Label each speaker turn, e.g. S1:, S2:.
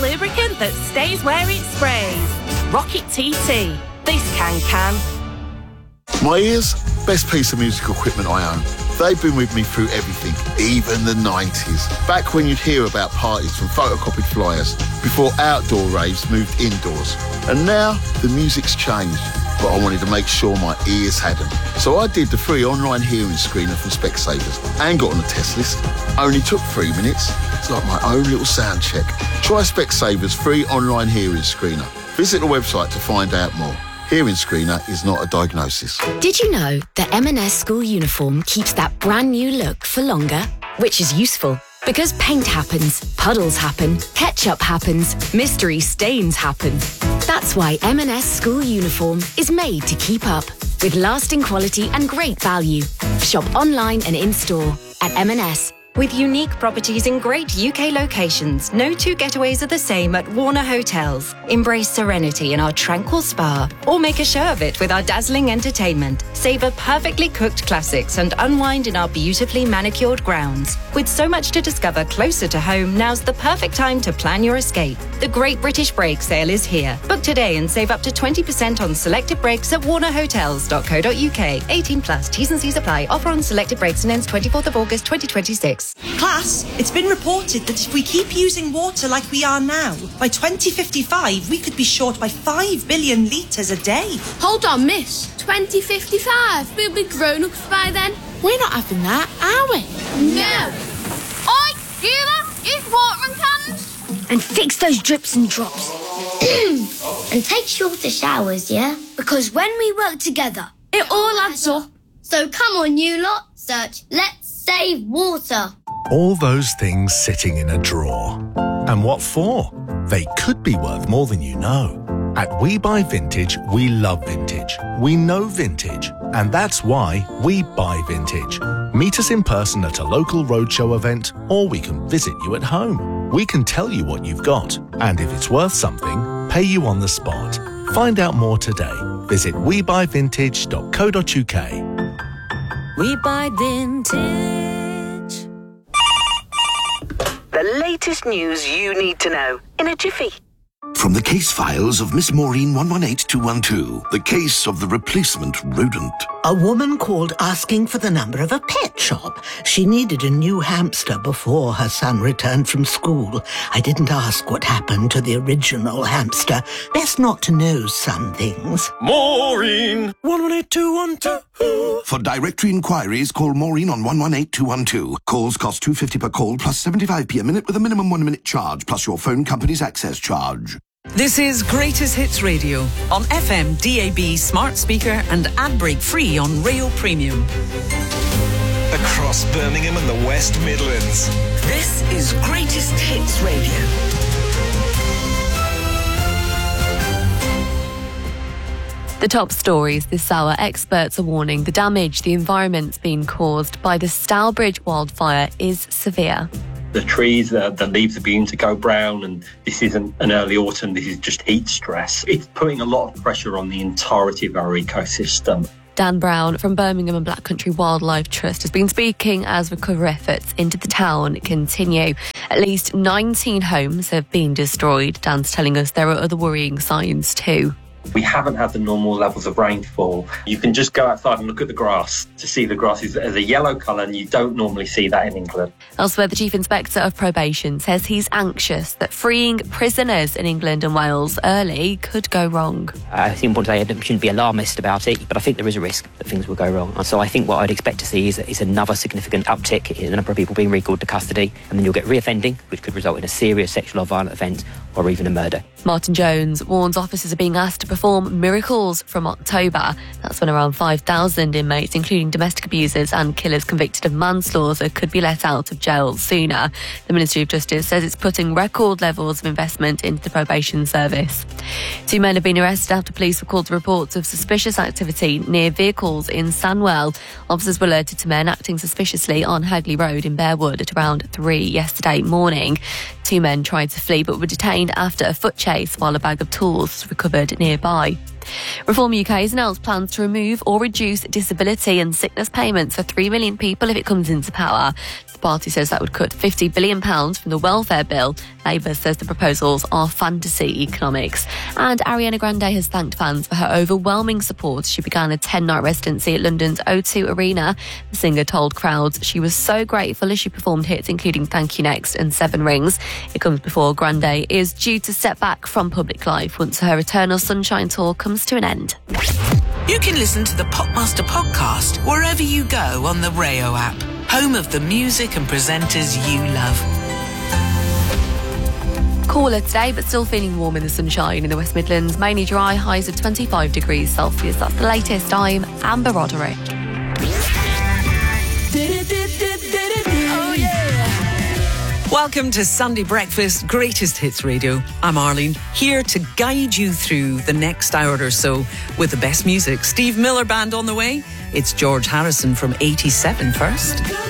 S1: lubricant that stays where it sprays. Rocket TT. This can.
S2: My ears, best piece of musical equipment I own. They've been with me through everything, even the 90s. Back when you'd hear about parties from photocopied flyers, before outdoor raves moved indoors. And now, the music's changed, but I wanted to make sure my ears hadn't. So I did the free online hearing screener from Specsavers and got on the test list. Only took 3 minutes. It's like my own little sound check. Try Specsavers free online hearing screener. Visit the website to find out more. Hearing screener is not a diagnosis.
S3: Did you know the M&S school uniform keeps that brand new look for longer? Which is useful, because paint happens, puddles happen, ketchup happens, mystery stains happen. That's why M&S school uniform is made to keep up, with lasting quality and great value. Shop online and in-store at M&S.
S4: With unique properties in great UK locations, no two getaways are the same at Warner Hotels. Embrace serenity in our tranquil spa, or make a show of it with our dazzling entertainment. Savour perfectly cooked classics and unwind in our beautifully manicured grounds. With so much to discover closer to home, now's the perfect time to plan your escape. The Great British Break sale is here. Book today and save up to 20% on selected breaks at warnerhotels.co.uk. 18 plus. T's and C's apply. Offer on selected breaks and ends 24th of August 2026.
S5: Class, it's been reported that if we keep using water like we are now, by 2055 we could be short by 5 billion litres a day.
S6: Hold on, miss. 2055? We'll be grown-ups by then. We're not having that, are we? No. Oi, Sheila, use watering cans.
S7: And fix those drips and drops. And take shorter showers, yeah? Because when we work together,
S6: it all adds up.
S7: So come on, you lot. Search Let's Save Water.
S8: All those things sitting in a drawer. And what for? They could be worth more than you know. At We Buy Vintage, we love vintage. We know vintage. And that's why we buy vintage. Meet us in person at a local roadshow event, or we can visit you at home. We can tell you what you've got, and if it's worth something, pay you on the spot. Find out more today. Visit webuyvintage.co.uk.
S1: We buy vintage.
S9: The latest news you need to know in a jiffy.
S10: From the case files of Miss Maureen 118212, the case of the replacement rodent.
S11: A woman called asking for the number of a pet shop. She needed a new hamster before her son returned from school. I didn't ask what happened to the original hamster. Best not to know some things.
S10: Maureen 118212. For directory inquiries, call Maureen on 118212. Calls cost £2.50 per call plus 75p a minute with a minimum 1 minute charge plus your phone company's access charge.
S12: This is Greatest Hits Radio on FM, DAB, smart speaker and ad break free on Rail Premium.
S13: Across Birmingham and the West Midlands.
S12: This is Greatest Hits Radio.
S14: The top stories this hour. Experts are warning the damage the environment's been caused by the Stourbridge wildfire is severe.
S15: The trees, the leaves are beginning to go brown, and this isn't an early autumn, this is just heat stress. It's putting a lot of pressure on the entirety of our ecosystem.
S14: Dan Brown from Birmingham and Black Country Wildlife Trust has been speaking as recovery efforts into the town continue. At least 19 homes have been destroyed. Dan's telling us there are other worrying signs too.
S15: We haven't had the normal levels of rainfall. You can just go outside and look at the grass to see the grass is as a yellow colour, and you don't normally see that in England.
S14: Elsewhere, the Chief Inspector of Probation says he's anxious that freeing prisoners in England and Wales early could go wrong.
S16: I think important to say I shouldn't be alarmist about it, but I think there is a risk that things will go wrong. And so I think what I'd expect to see is another significant uptick in the number of people being recalled to custody, and then you'll get reoffending, which could result in a serious sexual or violent offence or even a murder.
S14: Martin Jones warns officers are being asked to perform miracles from October. That's when around 5,000 inmates, including domestic abusers and killers convicted of manslaughter, could be let out of jail sooner. The Ministry of Justice says it's putting record levels of investment into the probation service. 2 men have been arrested after police were called to reports of suspicious activity near vehicles in Sandwell. Officers were alerted to men acting suspiciously on Hagley Road in Bearwood at around 3 yesterday morning. 2 men tried to flee but were detained after a foot chase while a bag of tools was recovered nearby. Reform UK has announced plans to remove or reduce disability and sickness payments for 3 million people if it comes into power. The party says that would cut £50 billion from the welfare bill. Labour says the proposals are fantasy economics. And Ariana Grande has thanked fans for her overwhelming support. She began a 10-night residency at London's O2 Arena. The singer told crowds she was so grateful as she performed hits including Thank You Next and Seven Rings. It comes before Grande is due to step back from public life once her Eternal Sunshine tour comes to an end.
S17: You can listen to the Popmaster podcast wherever you go on the Rayo app, home of the music and presenters you love.
S14: Cooler today, but still feeling warm in the sunshine in the West Midlands. Mainly dry, highs of 25 degrees Celsius. That's the latest. I'm Amber Roderick.
S12: Oh, yeah. Welcome to Sunday Breakfast, Greatest Hits Radio. I'm Arlene, here to guide you through the next hour or so with the best music. Steve Miller Band on the way. It's George Harrison from 87 first.